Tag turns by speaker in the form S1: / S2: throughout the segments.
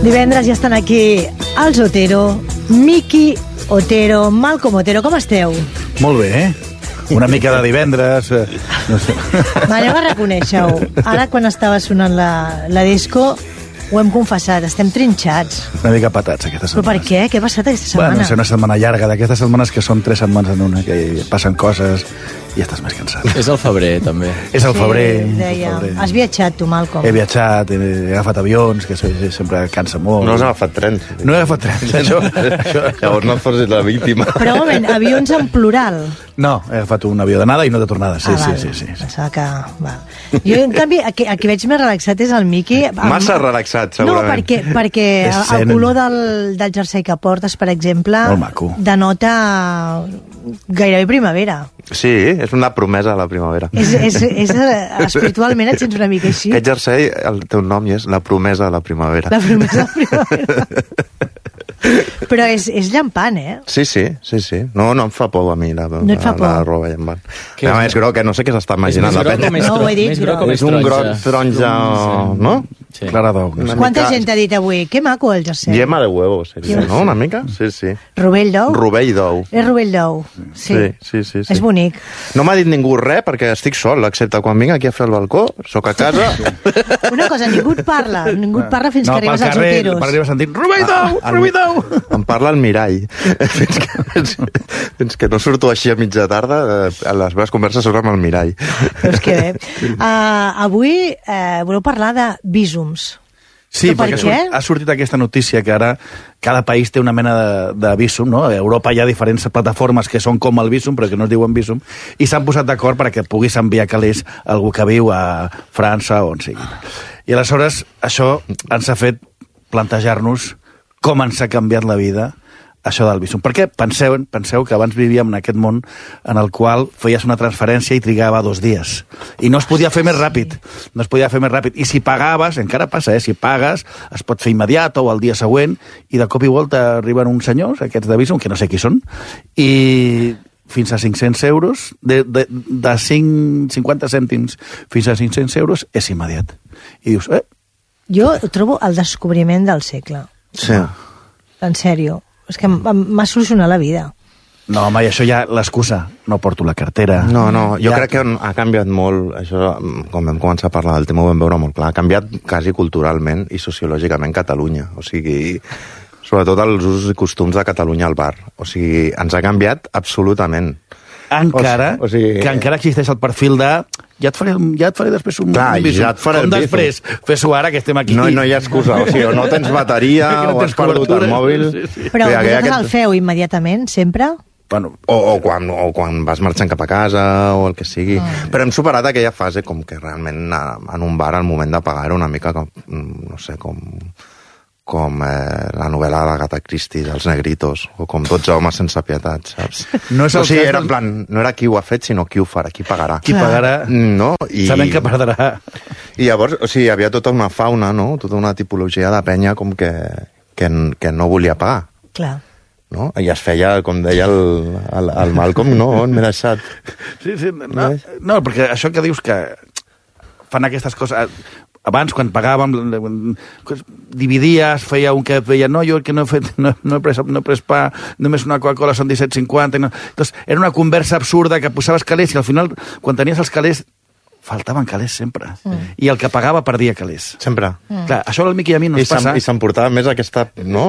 S1: Divendres ja estan aquí els Otero, Miki Otero, Malcom Otero, com esteu?
S2: Molt bé, Una mica de divendres... No sé.
S1: M'aneu a reconèixer-ho. Ara, quan estava sonant la disco, ho hem confessat, estem trinxats.
S2: Una mica patats, aquesta setmana.
S1: Però per què? Què ha passat aquesta setmana?
S2: Bueno, és una setmana llarga, d'aquestes setmanes que són 3 setmanes en una, que passen coses i estàs més cansat.
S3: És el febrer, també.
S2: És el febrer.
S1: Deia. Has viatjat, tu, Malcom?
S2: He viatjat, he agafat avions, que sempre cansa molt.
S4: No has agafat trens.
S2: No he agafat trens, això.
S4: Llavors no fos la víctima.
S1: Però un moment, avions en plural.
S2: No, he agafat un avió d'anada i no de tornada. Sí.
S1: Pensava que... Va. Jo, en canvi, a qui veig més relaxat és el Miki.
S4: Massa relaxat, segurament.
S1: No, perquè el color del jersei que portes, per exemple,
S2: molt maco,
S1: denota gairebé primavera.
S4: Sí, és una promesa a la primavera.
S1: Espiritualment et sents una mica així.
S4: Aquest jersei, el teu nom és la promesa de la primavera.
S1: La promesa de la primavera. Però és llampant,
S4: Sí. No em fa por a mi la roba llampant. És groc, no sé què s'està imaginant la penya.
S1: No ho he dit, groc.
S4: És un groc taronja, no?
S3: Sí.
S2: Clara d'ou.
S1: Quanta gent t'ha dit avui? Que maco el jersei.
S4: Yema de huevo, seria, no? Una mica? Sí.
S1: Rovell d'ou?
S4: Rovell d'ou.
S1: És rovell d'ou, sí. És bonic.
S4: No m'ha dit ningú res, perquè estic sol, excepte quan vinc aquí a fer el balcó, sóc a casa...
S1: Una cosa, ningú et parla fins que arribes als Oteros.
S2: Per arribar sentint, rovell d'ou!
S4: Em parla el mirall. Fins que no surto així a mitja tarda, les meves converses són amb el mirall.
S1: Doncs que bé. Avui voleu parlar de visums.
S2: Sí, perquè ha sortit aquesta notícia que ara cada país té una mena de visum, no? A Europa hi ha diferents plataformes que són com el visum, però que no es diuen visum, i s'han posat d'acord perquè puguis enviar calés a algú que viu a França o on sigui. I aleshores això ens ha fet plantejar-nos com ens ha canviat la vida això del visum. Perquè penseu que abans vivíem en aquest món en el qual feies una transferència i trigava 2 dies. I no es podia fer més ràpid. I si pagaves, encara passa, si pagues, es pot fer immediat o el dia següent, i de cop i volta arriben uns senyors, aquests de visum, que no sé qui són, i fins a 500 euros, de 50 cèntims fins a 500 euros, és immediat. I dius,
S1: Jo trobo el descobriment del segle.
S4: Sí.
S1: En sèrio. És que m'ha solucionat la vida.
S2: No, home, i això ja l'excusa. No porto la cartera.
S4: No, jo crec que ha canviat molt, això, quan vam començar a parlar del tema ho vam veure molt clar, ha canviat quasi culturalment i sociològicament Catalunya. O sigui, sobretot els usos i costums de Catalunya al bar. O sigui, ens ha canviat absolutament.
S2: Encara, que encara existeix el perfil de ja et faré després un visum.
S4: Ja et faré
S2: com després? Fes-ho ara, que estem aquí.
S4: No hi ha excusa, o sigui, no tens bateria o has perdut el mòbil.
S1: Sí. Però vosaltres el feu immediatament, sempre?
S4: Bueno, o quan vas marxant cap a casa o el que sigui. Però hem superat aquella fase com que realment en un bar el moment de pagar era una mica com, no sé, com la novel·la de l'Agatha Christie dels Negritos, o com 12 homes sense pietat, saps?
S2: No és
S4: era en plan, no era qui ho ha fet, sinó qui ho farà, qui pagarà.
S2: Qui pagarà,
S4: no?
S2: sabent que perdrà. I
S4: llavors, o sigui, hi havia tota una fauna, no? Tota una tipologia de penya com que no volia pagar.
S1: Clar.
S4: No? I es feia, com deia el Malcom, no? On m'he deixat?
S2: Sí, no, perquè això que dius que fan aquestes coses... Abans, quan pagàvem, dividies, feia un que feia no, jo que no he pres pa, només una Coca-Cola són 17,50. Llavors, era una conversa absurda que posaves calés i al final, quan tenies els calés, faltaven calés sempre. I el que pagava perdia calés.
S4: Sempre.
S2: Clar, això al Miqui i a mi no ens passa.
S4: I s'emportava més aquesta... No?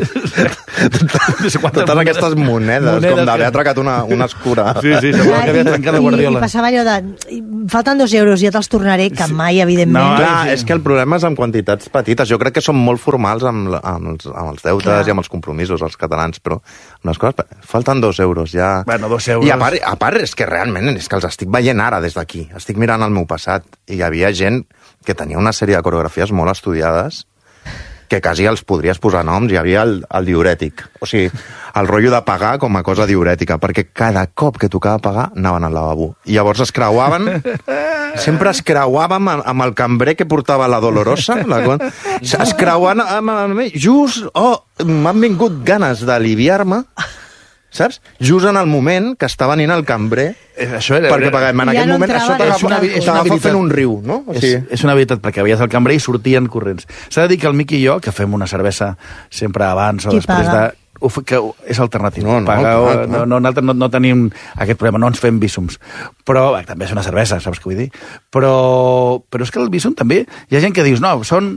S4: Totes aquestes monedes, com d'haver atracat una escura.
S2: Sí, semblava que havia trencat la Guardiola.
S1: I passava allò de... Falten 2 euros, ja te'ls tornaré, que mai, evidentment.
S4: No, clar, és que el problema és amb quantitats petites. Jo crec que som molt formals amb els deutes i amb els compromisos, els catalans, però unes coses... Falten 2 euros, ja...
S2: Bueno, 2 euros...
S4: I a part, és que realment, és que els estic veient ara des d'aquí. Estic mirant el meu passat i hi havia gent que tenia una sèrie de coreografies molt estudiades que quasi els podries posar noms. Hi havia el diurètic, o sigui, el rotllo de pagar com a cosa diurètica, perquè cada cop que tocava pagar anaven al lavabo. I llavors es creuaven, sempre es creuàvem amb el cambrer que portava la Dolorosa, es creuaven just, m'han vingut ganes d'aliviar-me, saps? Just en el moment que està venint el cambrer, perquè paguem. En aquell moment això t'agafa fent un riu, no?
S2: És una habilitat, perquè veies el cambrer i sortien corrents. S'ha de dir que el Miqui i jo, que fem una cervesa sempre abans o després de... que és alternatiu. Nosaltres no tenim aquest problema, no ens fem bísums. Però també és una cervesa, saps què vull dir? Però és que el bísum també... Hi ha gent que dius, no, són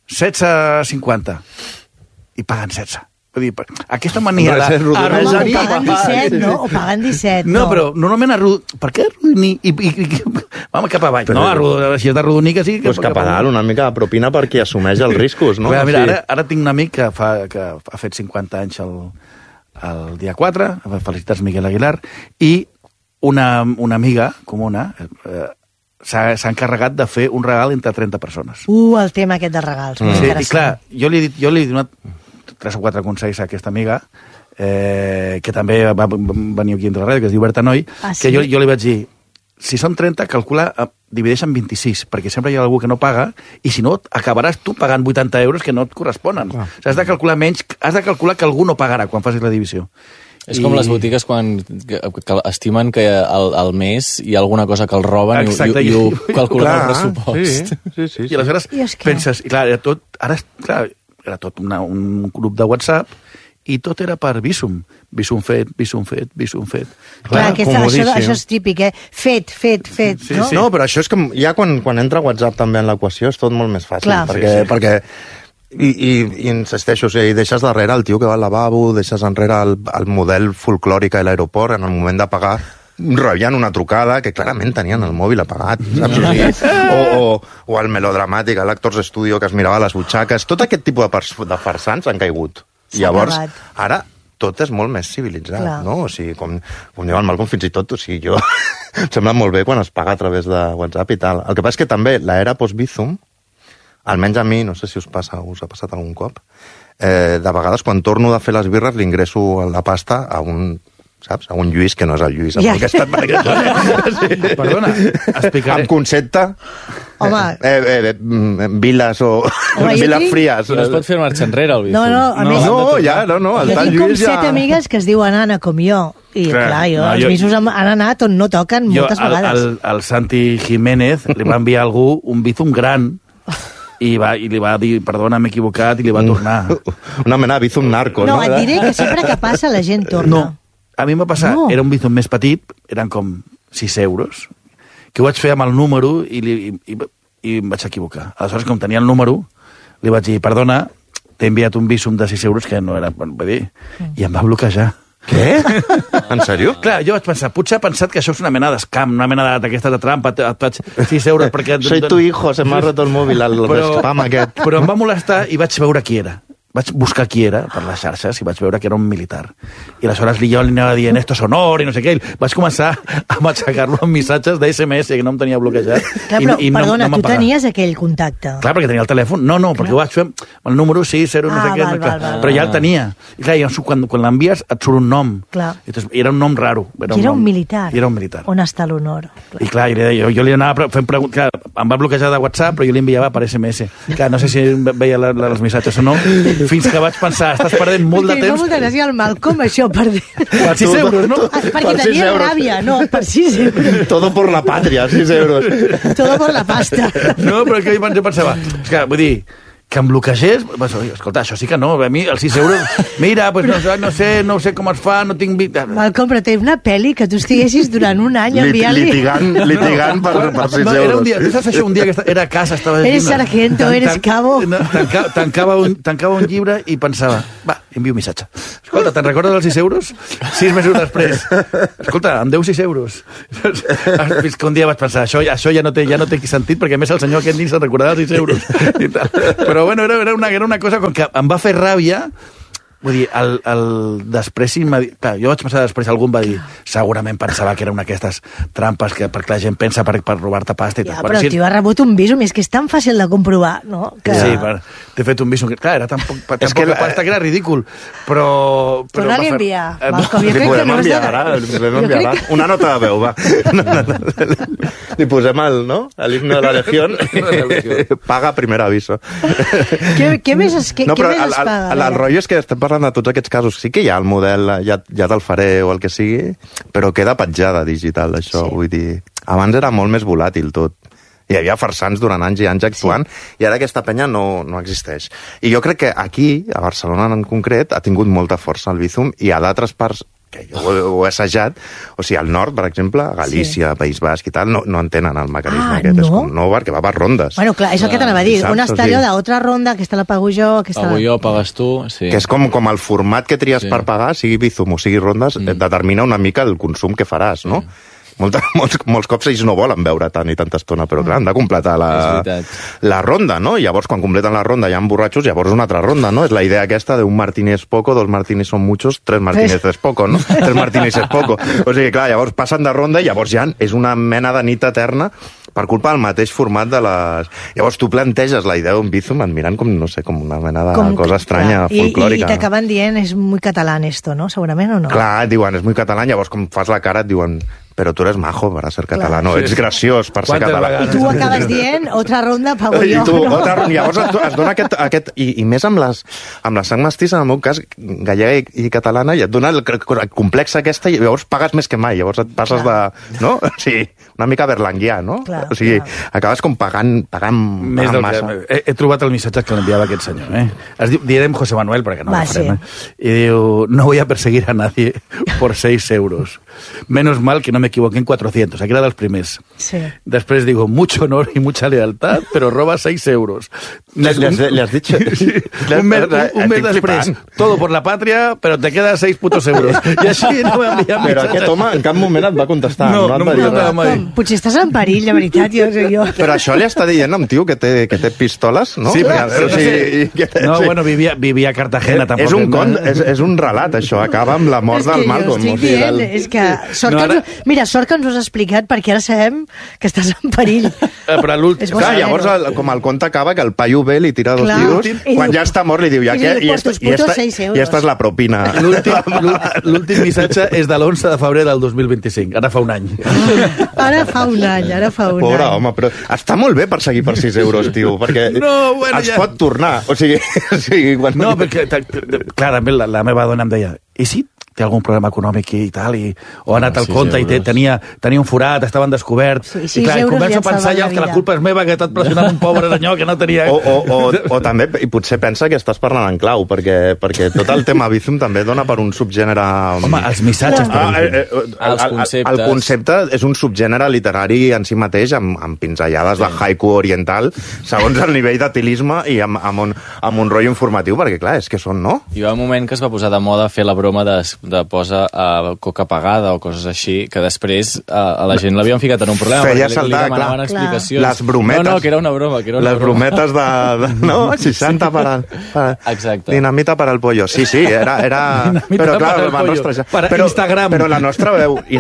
S2: 16,50 i paguen 16. Vull dir, aquesta mania de...
S1: O paguen 17, no? O paguen 17, no?
S2: No, però normalment per què arrodonir? Vamos cap avall. No, si has d'arrodonir que sí...
S4: Doncs cap a dalt, una mica de propina per qui assumeix els riscos, no?
S2: Mira, ara tinc un amic que ha fet 50 anys el dia 4, felicitats Miguel Aguilar, i una amiga comuna s'ha encarregat de fer un regal entre 30 persones.
S1: El tema aquest de regals.
S2: Sí, i clar, jo li he donat 3 o 4 consells a aquesta amiga, que també va venir aquí entre la ràdio, que es diu Berta Noi, que jo li vaig dir, si són 30, calcula, divideix en 26, perquè sempre hi ha algú que no paga, i si no, acabaràs tu pagant 80 euros que no et corresponen. O sigui, has de calcular menys, has de calcular que algú no pagarà quan facis la divisió.
S3: És com les botigues quan estimen que al mes hi ha alguna cosa que els roben i ho calculen al pressupost.
S2: Sí. I aleshores penses, i clar, era tot un grup de WhatsApp i tot era per Bizum. Bizum fet.
S1: Clar, això és típic, Fet, no?
S4: No, però això és que ja quan entra WhatsApp també en l'equació és tot molt més fàcil. Perquè i insisteixo, deixes darrere el tio que va al lavabo, deixes enrere el model folclòric a l'aeroport, en el moment de pagar rebien una trucada que clarament tenien el mòbil apagat, saps? O el melodramàtic, l'actors d'estudio que es mirava a les butxaques. Tot aquest tipus de farsants han caigut. Llavors, ara tot és molt més civilitzat, no? O sigui, com diu el Malcolm, fins i tot, o sigui, jo... em sembla molt bé quan es paga a través de WhatsApp i tal. El que passa és que també l'era post-Bizum, almenys a mi, no sé si us ha passat algun cop, de vegades quan torno de fer les birres li ingresso la pasta a un... saps? A un Lluís que no és el Lluís amb el que ha estat per aquest
S2: sí. Perdona, explicaré.
S4: Amb concepte, viles o viles fries.
S3: I no es pot fer marxa enrere, el Bizum.
S4: No, el tal Lluís ja...
S1: Jo tinc com 7 amigues que es diuen Anna, com jo. I clar, els Bizums han anat on no toquen moltes vegades.
S2: Al Santi Jiménez li va enviar a algú un Bizum gran i li va dir, perdona, m'he equivocat, i li va tornar.
S4: Una mena de Bizum narco, no?
S1: No, et diré que sempre que passa la gent torna.
S2: No. A mi em va passar, era un Bizum més petit, eren com 6 euros, que ho vaig fer amb el número i em vaig equivocar. Aleshores, com tenia el número, li vaig dir, perdona, t'he enviat un Bizum de 6 euros que no era... I em va bloquejar.
S4: Què? En sèrio?
S2: Clar, jo vaig pensar, potser ha pensat que això és una mena d'escam, una mena d'aquesta de trampa, et faig 6 euros perquè...
S4: Soy tu hijo, se m'ha roto el mòbil, l'espam aquest.
S2: Però em va molestar i vaig veure qui era. Vaig buscar qui era per les xarxes i vaig veure que era un militar. I aleshores jo li anava dient esto es honor i no sé què. Vaig començar a matxacar-lo amb missatges d'SMS que no em tenia bloquejat.
S1: Clar, però, perdona, tu tenies aquell contacte.
S2: Clar, perquè tenia el telèfon. No, perquè ho vaig fer amb el número 6, 0, no sé què. Però ja el tenia. I clar, quan l'envies et surt un nom. Era un nom raro.
S1: Era un militar.
S2: Era un militar.
S1: On està l'honor?
S2: I clar, jo li anava fent preguntes. Em va bloquejar de WhatsApp, però jo li enviava per SMS. Clar, no sé si veia els missatges o no. Fins que vaig pensar, estàs perdent molt de temps...
S1: No molta gràcia al Malcolm, això, per
S2: 6 euros, no?
S1: Perquè tenia ràbia, no, per 6 euros.
S4: Todo por la patria, 6 euros.
S1: Todo por la pasta.
S2: No, però que jo pensava, és que, vull dir, que em bloquegés, escolta, això sí que no, a mi els 6 euros, mira, pues no sé com es fa, no tinc...
S1: Malcolm, però té una pel·li que tu estiguessis durant un any enviant-li...
S4: Litigant per 6 euros.
S2: Era un dia, tu saps això, un dia que era a casa, estava...
S1: Eres sargento, eres cabo...
S2: Tancava un llibre i pensava, va, envio un missatge. Escolta, te'n recordes dels 6 euros? 6 mesos després. Escolta, em deu 6 euros. Fins que un dia vaig pensar, això ja no té sentit, perquè a més el senyor aquest ni se'n recordarà els 6 euros. I tal. Però bueno, era una cosa com que em va fer ràbia. Vull dir, el despreci... Clar, jo vaig pensar després, algú em va dir, segurament pensava que era una d'aquestes trampes perquè la gent pensa per robar-te pasta i tal.
S1: Ja, però el tio ha rebut un Bizum, és que és tan fàcil de comprovar, no?
S2: Que... Sí, t'he fet un Bizum. Clar, era tan poca pasta que era ridícul, però
S1: torna-li a enviar.
S4: Li podem enviar ara, una nota de veu, va. Li posem l'himne de la Legión, paga primer aviso.
S1: Què més es paga?
S4: El rotllo és que estem parlant de tots aquests casos. Sí que hi ha el model, ja te'l faré o el que sigui, però queda petjada digital, això. Sí. Vull dir, abans era molt més volàtil tot. Hi havia farsants durant anys i anys actuant, i ara aquesta penya no existeix. I jo crec que aquí, a Barcelona en concret, ha tingut molta força el Bizum, i a d'altres parts, que jo ho he assajat, o sigui, al nord, per exemple, a Galícia, País Basc i tal, no entenen el mecanisme aquest.
S1: No?
S4: És com, no, perquè va per rondes.
S1: Bueno, clar, és el que t'anava a dir. Una està allò d'altra ronda, aquesta la pago jo, aquesta...
S3: Pago jo, pagues tu, sí.
S4: Que és com el format que tries per pagar, sigui Bizum o sigui rondes, determina una mica el consum que faràs, no? Molts cops ells no volen veure tant i tanta estona, però clar, han de completar la ronda, no? I llavors, quan completen la ronda, hi ha borratxos, llavors una altra ronda, no? És la idea aquesta d'un martini és poco, 2 martinis són muchos, 3 martinis és poco, no? 3 martinis és poco. O sigui, clar, llavors passen de ronda i llavors ja és una mena de nit eterna per culpa del mateix format de les... Llavors tu planteges la idea d'un Bizum admirant com, no sé, com una mena de cosa estranya, folclòrica.
S1: I t'acaben dient, és muy catalán esto, no? Segurament, o no?
S4: Clar, diuen, és muy catalán, llavors com fas la cara et diuen... Però tu eres majo para ser català, no? Ets graciós per ser català.
S1: I tu acabes dient, otra ronda pago jo.
S4: Llavors es dona aquest... I més amb la sang mestissa, en el meu cas, gallega i catalana, i et dona el complex aquesta, i llavors pagues més que mai. Llavors et passes de... No? O sigui, una mica berlanguià, no? O sigui, acabes com pagant massa.
S2: He trobat el missatge que l'enviava aquest senyor. Es diu, direm José Manuel, perquè no l'ofrem. I diu, no voy a perseguir a nadie por 6 euros. Menos mal que no me equivoqué en 400, aquí era dels primers.
S1: Sí.
S2: Després digo, mucho honor y mucha lealtad, pero roba 6 euros.
S4: Le has dicho...
S2: un mes després, todo por la patria, però te queda 6 putos euros. I així no va enviar
S4: Però aquest home en cap moment et va contestar.
S2: No em contestava mai.
S1: Potser estàs en perill, la veritat, jo.
S4: Però això li està dient a un tio que té pistoles, no?
S2: Sí, no, bueno, vivia a Cartagena.
S4: És un relat, això. Acaba amb la mort del Malcolm.
S1: És que jo estic dient, és que... Mira, sort que ens ho has explicat, perquè ara sabem que estàs en perill.
S2: Però l'últim...
S4: Clar, llavors, com el conte acaba, que el paio ve, li tira 2 tiros, quan ja està mort li diu, i esta és la propina.
S2: L'últim missatge és de l'11 de febrer del 2025, ara fa un any.
S1: Ara fa un any.
S4: Pobre home, però està molt bé per seguir per 6 euros, tio, perquè es pot tornar. O sigui,
S2: no, perquè clarament la meva dona em deia, i si té algun problema econòmic i tal, o ha anat al compte i tenia un forat, estaven descobert, i clar, començo a pensar ja que la culpa és meva, que he estat pressionant un pobre senyor que no tenia...
S4: O també, i potser pensa que estàs parlant en clau, perquè tot el tema Bizum també dona per un subgènere...
S2: Home, els missatges...
S4: El concepte és un subgènere literari en si mateix, amb pinzellades de haiku oriental, segons el nivell d'etilisme i amb un rotllo informatiu, perquè clar, és que són, no?
S3: Hi va un moment que es va posar de moda fer la broma de posar coca pagada o coses així, que després a la gent l'havien ficat en un problema.
S4: Feia saltar, clar, les brometes.
S3: No, que era una broma.
S4: Les brometes de 60
S3: Exacte.
S4: Dinamita para el pollo. Sí, era... Però clar,
S2: per Instagram.
S4: Però la nostra veu i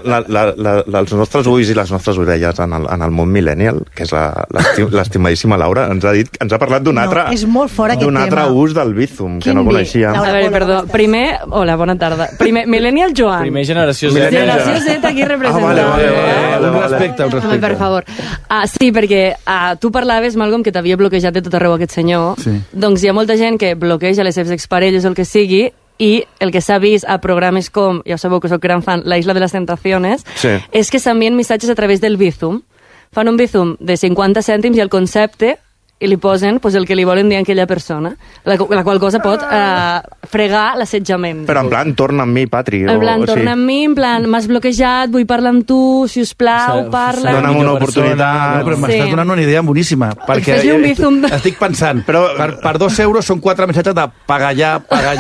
S4: els nostres ulls i les nostres orelles en el món millennial, que és l'estimadíssima Laura, ens ha parlat d'un altre ús del Bizum, que no coneixia.
S5: A veure, perdó. Primer, hola, bona tarda. Primer, Millennial Joan.
S3: Primer generació Z.
S5: Generació Z aquí representant.
S2: Un respecte.
S5: Per favor. Sí, perquè tu parlaves, Malcolm, que t'havia bloquejat de tot arreu aquest senyor.
S2: Sí.
S5: Doncs hi ha molta gent que bloqueja les seves exparelles o el que sigui, i el que s'ha vist a programes com, ja sabeu que soc gran fan, La Isla de les Tentaciones, és que s'envien missatges a través del Bizum. Fan un Bizum de 50 cèntims i el concepte i li posen el que li volen dir a aquella persona, la qual cosa pot fregar l'assetjament.
S4: Però en plan, torna amb mi, Patri.
S5: En plan, torna amb mi, en plan, m'has bloquejat, vull parlar amb tu, si us plau, parla.
S4: Dona'm una oportunitat.
S2: No, però m'estàs donant una idea boníssima. Perquè estic pensant, però per 2 euros són 4 missatges de pagar ja.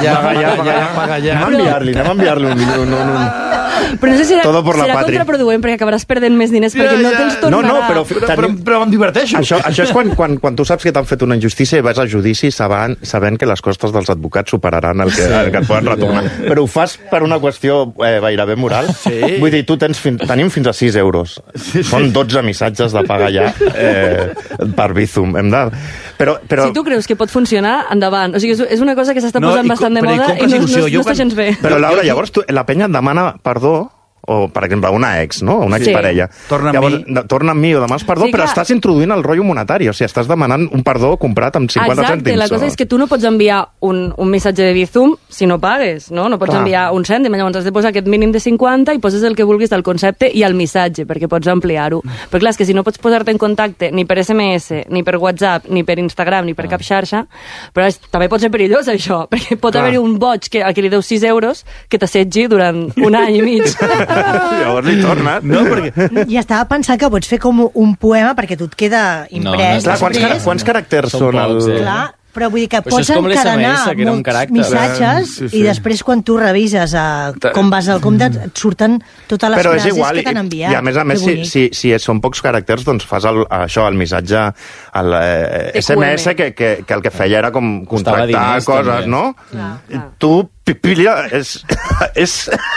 S4: Anem a enviar-li un...
S5: Però no sé si serà contraproduent, perquè acabaràs perdent més diners, perquè no te'ls tornarà.
S2: Però em diverteixo.
S4: Això és quan tu saps que t'han fet una injustícia i vas a judici sabent que les costes dels advocats superaran el que et poden retornar. Però ho fas per una qüestió gairebé moral.
S2: Sí.
S4: Vull dir, tenim fins a 6 euros. Són 12 missatges de pagar ja per Bizum. Però...
S5: Si tu creus que pot funcionar, endavant. O sigui, és una cosa que s'està posant bastant de moda i no està gens bé.
S4: Però, Laura, llavors la penya et demana perdó o, per exemple, una ex, no? Una exparella.
S2: Llavors,
S4: torna amb mi o demans perdó, però estàs introduint el rotllo monetari, o sigui, estàs demanant un perdó comprat amb 50 cèntims.
S5: Exacte, la cosa és que tu no pots enviar un missatge de Bizum si no pagues, no? No pots enviar un cèntim, llavors has de posar aquest mínim de 50 i poses el que vulguis del concepte i el missatge, perquè pots ampliar-ho. Però clar, és que si no pots posar-te en contacte ni per SMS, ni per WhatsApp, ni per Instagram, ni per cap xarxa, però també pot ser perillós, això, perquè pot haver-hi un boig a qui li deu 6 euros que t'assetgi durant un any i mig.
S4: Llavors li torna.
S2: No, perquè...
S1: I estava pensant que pots fer com un poema perquè tu et queda imprès.
S4: Quants caràcters són?
S1: Clar, però vull dir que pots encadenar molts missatges i després quan tu revises com vas al compte et surten totes les frases que t'han enviat.
S4: I a més, si són pocs caràcters, doncs fas això, el missatge, el SMS, que el que feia era com contractar coses, no? Tu, Pipilla, és...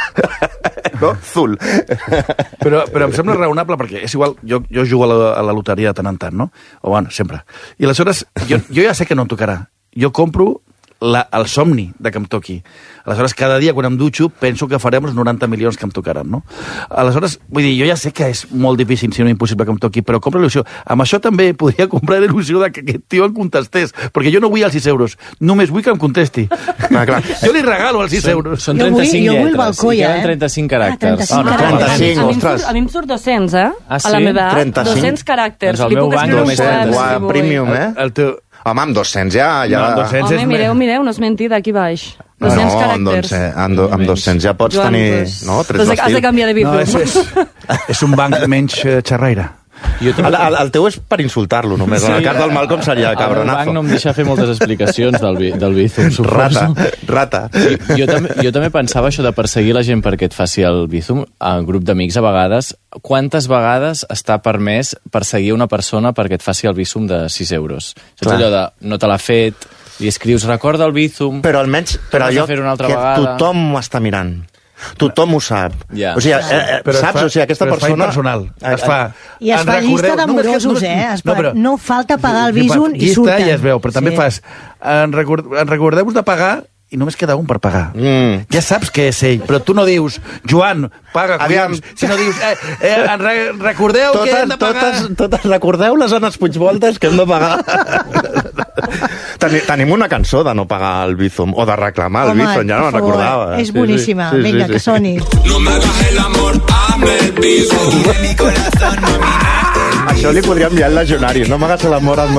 S4: no? Zul.
S2: Però em sembla raonable perquè és igual, jo jugo a la loteria de tant en tant, no? O bueno, sempre. I aleshores, jo ja sé que no em tocarà. Jo compro el somni de que em toqui. Aleshores, cada dia quan em dutxo penso que farem els 90 milions que em tocaran, no? Aleshores, vull dir, jo ja sé que és molt difícil, si no impossible que em toqui, però compro l'il·lusió. Amb això també podria comprar l'il·lusió de que aquest tio em contestés, perquè jo no vull els 6 euros, només vull que em contesti.
S4: Clar.
S2: Jo li regalo els 6 euros.
S3: Són 35 lletres,
S1: balcó,
S3: i queden 35 caràcters.
S4: 35,
S5: a mi em surt 200, eh?
S3: Ah, sí?
S5: A la meva 200 caràcters.
S3: Doncs el meu banc només 35.
S4: Premium, eh?
S2: El teu...
S4: Home, amb 200 ja...
S5: Home, mireu, no és mentida, aquí baix. 200 caràcters.
S4: Amb 200 ja pots tenir... No, 3
S5: vestits. Has de canviar de Bizum.
S2: És un banc menys xerraire.
S4: El teu és per insultar-lo, només. En el cas del Malcolm seria cabronazo.
S3: El banc no em deixa fer moltes explicacions del Bizum, suposo.
S4: Rata.
S3: Jo també pensava això de perseguir la gent perquè et faci el Bizum. A grup d'amics, a vegades, quantes vegades està permès perseguir una persona perquè et faci el Bizum de 6 euros? Saps allò de no te l'ha fet, li escrius recorda el Bizum,
S4: però almenys allò que tothom ho està mirant. Tothom ho sap. O sigui, saps? O sigui, aquesta persona...
S2: Es fa
S1: I es fa llista d'amorosos, no falta pagar el Bizum i surten.
S2: Ja es veu, però també fas... Recordeu-vos de pagar i només queda un per pagar. Ja saps que és ell, però tu no dius Joan, paga, collons, sinó dius recordeu que hem de pagar...
S4: Recordeu les Anes Puigvoltes que hem de pagar. Tenim una cançó de no pagar el Bizum, o de reclamar el Bizum, ja no me'n recordava.
S1: És boníssima, vinga, que soni.
S6: No me hagas el amor, hazme el Bizum. Mi corazón no mira.
S4: Això li podria enviar el legionari, no m'hagas el amor,